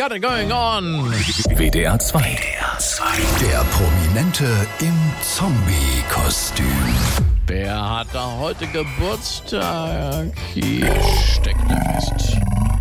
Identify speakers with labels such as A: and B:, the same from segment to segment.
A: got it going on.
B: WDR 2. Der Prominente im Zombie-Kostüm.
A: Wer hat da heute Geburtstag? Hier steckt er fest.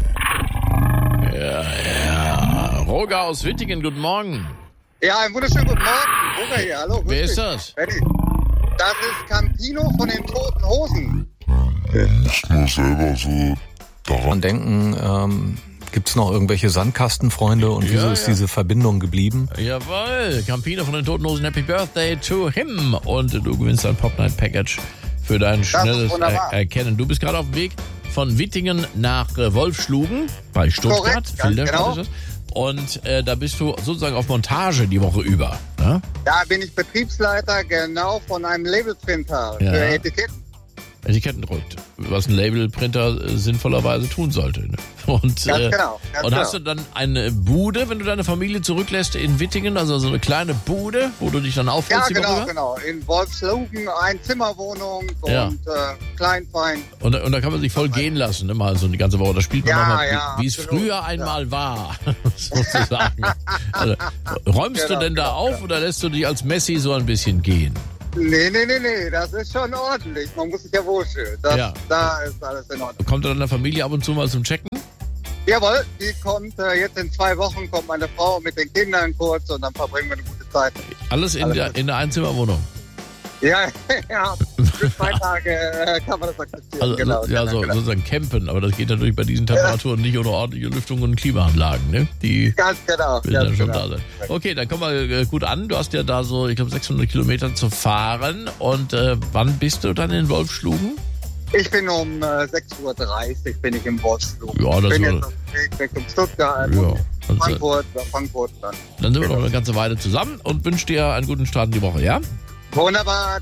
A: Ja. Roger aus Wittingen, guten Morgen.
C: Ja, einen wunderschönen guten Morgen. Roger hier, hallo.
A: Wer ist das?
C: Das ist Campino von den Toten Hosen.
D: Ich muss selber so daran
E: denken, gibt's noch irgendwelche Sandkastenfreunde und wieso ist diese Verbindung geblieben?
A: Jawohl, Campino von den Toten Hosen, Happy Birthday to him. Und du gewinnst ein Pop Night Package für dein schnelles Erkennen. Du bist gerade auf dem Weg von Wittingen nach Wolfschlugen bei Stuttgart.
C: Korrekt, genau.
A: Ist das. Und da bist du sozusagen auf Montage die Woche über. Ne?
C: Da bin ich Betriebsleiter genau von einem Labelprinter
A: Ja.
C: für Etiketten.
A: Etiketten drückt, was ein Labelprinter sinnvollerweise tun sollte. Ne? Und,
C: Ganz genau.
A: Und hast du dann eine Bude, wenn du deine Familie zurücklässt in Wittingen, also so eine kleine Bude, wo du dich dann aufhältst?
C: Ja, genau. In Wolfschlugen, Einzimmerwohnung und klein, fein.
A: Und da kann man sich voll gehen lassen, ne? Mal so die ganze Woche. Da spielt man nochmal, wie es
C: absolut.
A: früher einmal war, sozusagen. Also, räumst du denn da auf oder lässt du dich als Messi so ein bisschen gehen?
C: Nee, das ist schon ordentlich. Man muss sich ja wohlfühlen. Da ist alles in Ordnung.
A: Kommt deine Familie ab und zu mal zum Checken?
C: Jawohl, die kommt jetzt in 2 Wochen, kommt meine Frau mit den Kindern kurz und dann verbringen wir eine gute Zeit.
A: Alles in der Einzimmerwohnung?
C: Ja, für 2 Tage kann man das akzeptieren.
A: Also,
C: genau.
A: sozusagen campen, aber das geht natürlich bei diesen Temperaturen nicht ohne ordentliche Lüftung und Klimaanlagen, ne? Die
C: Ganz genau.
A: müssen dann schon da sein. Okay, dann komm mal gut an. Du hast ja da so, ich glaube, 600 Kilometer zu fahren. Und wann bist du dann in Wolfschlugen?
C: Ich bin um 6:30 Uhr bin ich im Wolfschlugen.
A: Ja, das
C: bin
A: war...
C: jetzt auf dem Weg weg um Stuttgart, Frankfurt dann.
A: Dann sind wir noch eine ganze Weile zusammen und wünsche dir einen guten Start in die Woche, ja?
C: Wunderbar,